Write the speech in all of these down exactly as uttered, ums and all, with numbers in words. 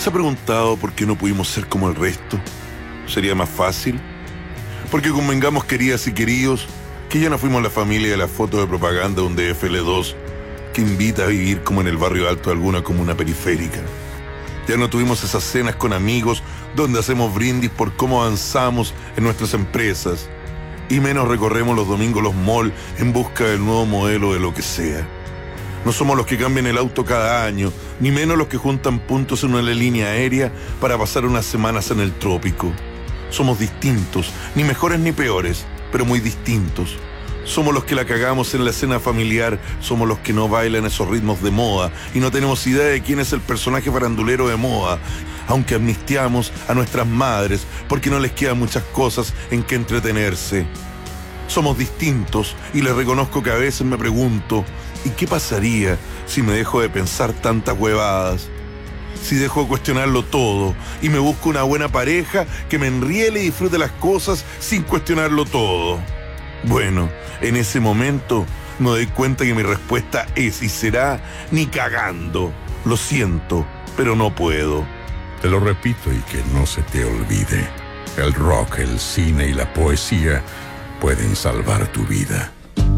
¿Se ha preguntado por qué no pudimos ser como el resto? ¿Sería más fácil? Porque convengamos, queridas y queridos, que ya no fuimos la familia de la foto de propaganda de un D F L dos que invita a vivir como en el barrio alto de alguna comuna periférica. Ya no tuvimos esas cenas con amigos donde hacemos brindis por cómo avanzamos en nuestras empresas, y menos recorremos los domingos los malls en busca del nuevo modelo de lo que sea. No somos los que cambian el auto cada año, ni menos los que juntan puntos en una línea aérea para pasar unas semanas en el trópico. Somos distintos, ni mejores ni peores, pero muy distintos. Somos los que la cagamos en la escena familiar, somos los que no bailan esos ritmos de moda y no tenemos idea de quién es el personaje farandulero de moda, aunque amnistiamos a nuestras madres porque no les quedan muchas cosas en que entretenerse. Somos distintos y les reconozco que a veces me pregunto, ¿y qué pasaría si me dejo de pensar tantas huevadas? Si dejo de cuestionarlo todo y me busco una buena pareja que me enriele y disfrute las cosas sin cuestionarlo todo. Bueno, en ese momento me doy cuenta que mi respuesta es y será ni cagando. Lo siento, pero no puedo. Te lo repito y que no se te olvide. El rock, el cine y la poesía pueden salvar tu vida.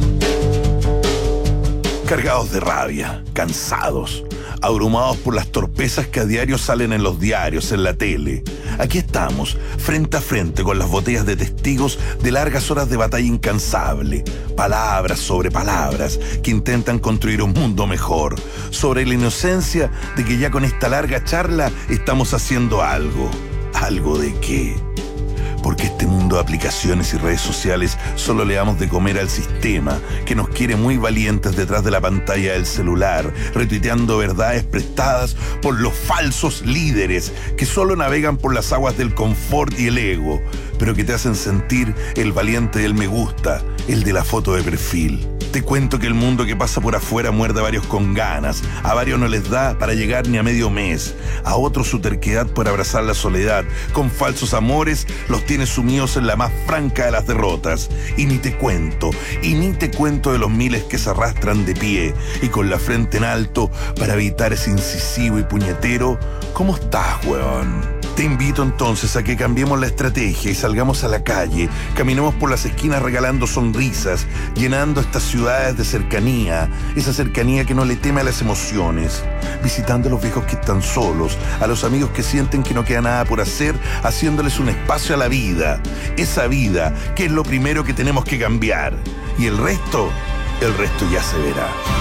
Cargados de rabia, cansados, abrumados por las torpezas que a diario salen en los diarios, en la tele. Aquí estamos, frente a frente con las botellas de testigos de largas horas de batalla incansable. Palabras sobre palabras que intentan construir un mundo mejor. Sobre la inocencia de que ya con esta larga charla estamos haciendo algo. ¿Algo de qué? Porque este mundo de aplicaciones y redes sociales solo le damos de comer al sistema, que nos quiere muy valientes detrás de la pantalla del celular, retuiteando verdades prestadas por los falsos líderes que solo navegan por las aguas del confort y el ego, pero que te hacen sentir el valiente del me gusta, el de la foto de perfil. Te cuento que el mundo que pasa por afuera muerde a varios con ganas, a varios no les da para llegar ni a medio mes, a otros su terquedad por abrazar la soledad, con falsos amores los tiene sumidos en la más franca de las derrotas. Y ni te cuento, y ni te cuento de los miles que se arrastran de pie y con la frente en alto para evitar ese incisivo y puñetero ¿cómo estás, huevón? Te invito entonces a que cambiemos la estrategia y salgamos a la calle, caminemos por las esquinas regalando sonrisas, llenando estas ciudades de cercanía, esa cercanía que no le teme a las emociones, visitando a los viejos que están solos, a los amigos que sienten que no queda nada por hacer, haciéndoles un espacio a la vida, esa vida que es lo primero que tenemos que cambiar, y el resto, el resto ya se verá.